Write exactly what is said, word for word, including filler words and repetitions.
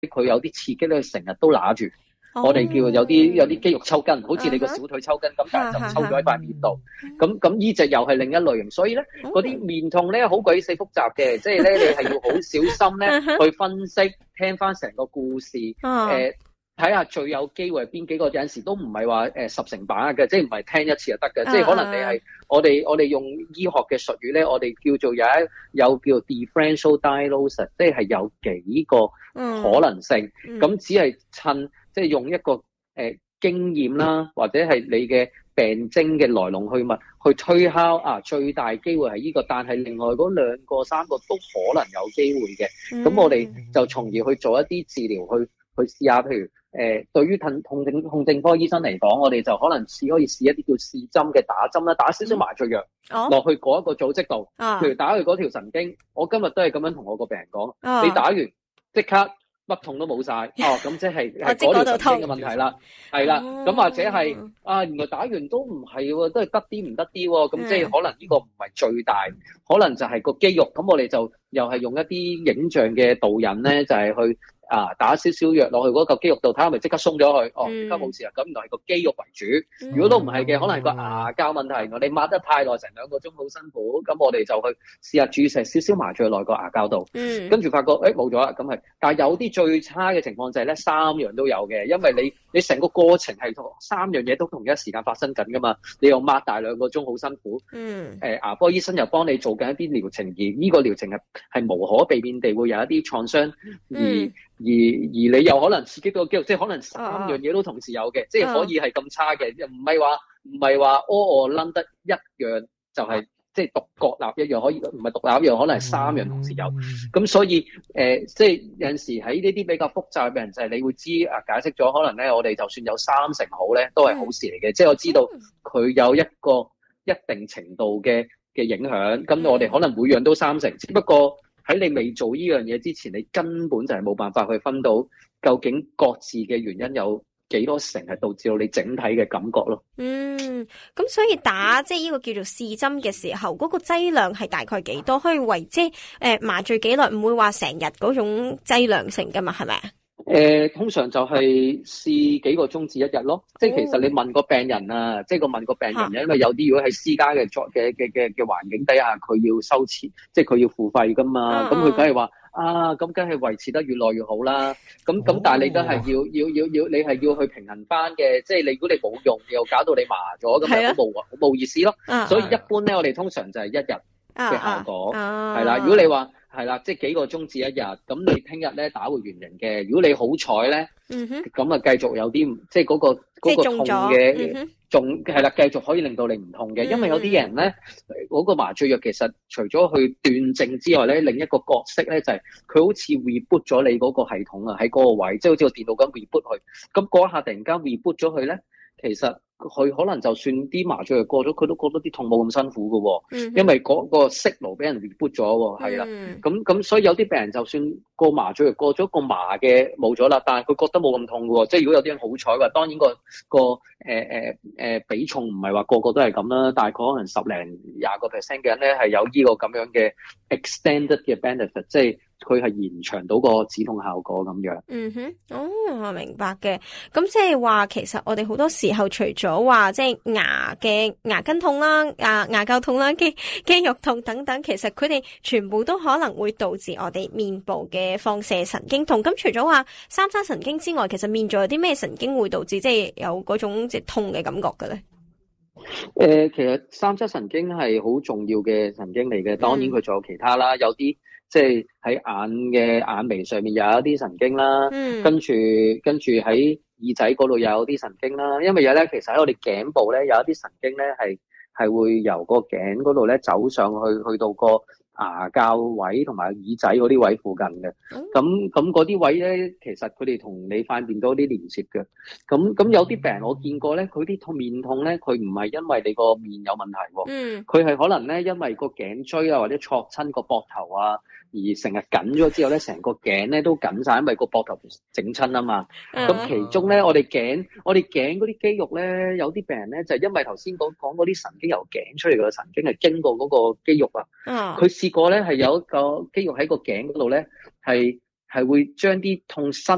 佢有啲刺激咧，成日都揦住。Oh. 我哋叫有啲有啲肌肉抽筋，好似你個小腿抽筋咁， uh-huh. 但係就抽咗喺塊面度。咁咁呢隻又係另一類型，所以咧嗰啲面痛咧好鬼死複雜嘅，即係咧你係要好小心咧去分析，聽翻成個故事，誒、uh-huh. 呃。睇下最有機會係邊幾個，有陣時都唔係話誒十成把握嘅，即係唔係聽一次就得嘅，uh-huh. 即係可能你係我哋我哋用醫學嘅術語咧，我哋叫做有一有叫做 differential diagnosis， 即係有幾個可能性，咁、uh-huh. 只係趁即係用一個誒、呃、經驗啦，或者係你嘅病徵嘅來龍去脈去推敲啊，最大機會係呢個，但係另外嗰兩個三個都可能有機會嘅，咁、uh-huh. 我哋就從而去做一啲治療去去試下，譬如。誒、呃，對於痛痛症痛症科醫生嚟講，我哋就可能試可以試一啲叫試針嘅打針啦，打少少麻醉藥落、嗯、去嗰一個組織度，譬如打去嗰條神經。我今日都係咁樣同我個病人講、啊，你打完即刻乜痛都冇晒，哦，咁即係係嗰條神經嘅問題啦，係啦，咁或者係啊，原來打完都唔係喎，都係得啲唔得啲喎，咁即係可能呢個唔係最大，可能就係個肌肉，咁我哋就又係用一啲影像嘅導引咧，就係、是、去。啊！打少少藥落去嗰嚿肌肉度，睇下咪即刻鬆咗佢。哦，即刻冇事啦。咁原來係個肌肉為主。嗯、如果都唔係嘅，可能係個牙膠問題。我哋抹得太耐，成兩個鐘好辛苦。咁我哋就去試下注射少少麻醉落個牙膠度。嗯。跟住發覺，誒冇咗啦。咁係，但係有啲最差嘅情況就係咧，三樣都有嘅。因為你你成個過程係三樣嘢都同一時間發生緊噶嘛。你又抹大兩個鐘好辛苦。嗯。誒、呃、牙科醫生又幫你做緊一啲療程，而呢個療程係係無可避免地會有一啲創傷，而、嗯而而你又可能刺激到肌肉，即係可能三樣嘢都同時有嘅，uh, 即係可以係咁差嘅，唔係話唔係話 all or none 得一樣就係、是、即係獨角立一樣可以，唔係獨立一樣，可能係三樣同時有。咁所以誒、呃，即係有陣時喺呢啲比較複雜嘅病人，就係你會知啊，解釋咗可能咧，我哋就算有三成好咧，都係好事嚟嘅。Uh, 即係我知道佢有一個一定程度嘅嘅影響，咁我哋可能每樣都三成，只不過。喺你未做呢樣嘢之前，你根本就係冇辦法去分到究竟各自嘅原因有幾多成係導致到你整體嘅感覺咯。嗯， 咁所以打即係呢個叫做試針嘅時候，嗰、嗰個劑量係大概幾多？可以為即係誒麻醉幾耐？唔會話成日嗰種劑量性噶嘛？係咪啊？ 誒、呃，通常就係試幾個鐘至一日咯，即係其實你問個病人啊，即係個問個病人，因為有啲如果喺私家嘅作嘅嘅嘅嘅環境底下，佢要收錢，即係佢要付費噶嘛，咁佢梗係話啊，咁梗係維持得越耐越好啦。咁咁、哦，但係你都係要要要要，你係要去平衡翻嘅，即係你如果你冇用，又搞到你麻咗，咁樣都冇好冇意思咯。啊、所以一般咧，我哋通常就係一日嘅效果，係、啊、啦、啊。如果你話係啦，即係幾個鐘至一日，咁你聽日咧打回原形嘅。如果你好彩咧，咁啊繼續有啲即係嗰個嗰、嗰個痛嘅，仲係啦，繼續可以令到你唔痛嘅、嗯。因為有啲人咧，嗰、嗰個麻醉藥其實除咗去斷症之外咧，另一個角色咧就係、是、佢好似 reboot 咗你嗰個系統啊，喺嗰個位，即係好似個電腦咁 reboot 去。咁嗰一下突然間 reboot 咗佢咧，其實佢可能就算啲麻醉藥過咗，佢都覺得啲痛冇咁辛苦㗎喎、嗯，因為嗰個 signal 俾人 reboot 咗喎，係啦，咁、嗯、咁所以有啲病人就算個麻醉藥過咗，個麻嘅冇咗啦，但係佢覺得冇咁痛㗎喎，即係如果有啲人好彩嘅，當然個個誒誒誒比重唔係話個個都係咁啦，大概可能十零廿個 percent 嘅人咧係有呢個咁樣嘅 extended 嘅 benefit， 即係佢係延長到個止痛效果咁樣。 嗯哼，哦，我明白嘅。咁即係話，其實我哋好多時候除咗話即係牙嘅牙根痛啦、牙牙垢痛啦、肌肌肉痛等等，其實佢哋全部都可能會導致我哋面部嘅放射神經痛。咁除咗話三叉神經之外，其實面仲有啲咩神經會導致即係有嗰種即係痛嘅感覺嘅咧？ 誒、呃，其實三叉神經係好重要嘅神經嚟嘅，當然佢仲有其他啦，有啲。即係喺眼嘅眼眉上面又有一啲神經啦，嗯、跟住跟住喺耳仔嗰度又有啲神經啦。因為有咧，其實喺我哋頸部咧有一啲神經咧係係會由個頸嗰度咧走上去，去到個牙骹位同埋耳仔嗰啲位附近嘅。咁咁嗰啲位咧，其實佢哋同你塊面都有啲連接嘅。咁咁有啲病人我見過咧，佢啲痛面痛咧，佢唔係因為你個面有問題喎，佢、嗯、係可能咧因為個頸椎啊或者挫親個膊頭啊。而成日緊咗之後咧，成個頸咧都緊晒，因為個膊頭整親啊嘛。咁、uh-huh. 其中咧，我哋頸我哋頸嗰啲肌肉咧，有啲病人咧就係、因為頭先講講嗰啲神經由頸出嚟嘅神經係經過嗰個肌肉啊。佢、uh-huh. 試過咧係有一個肌肉喺個頸嗰度咧，係係會將啲痛身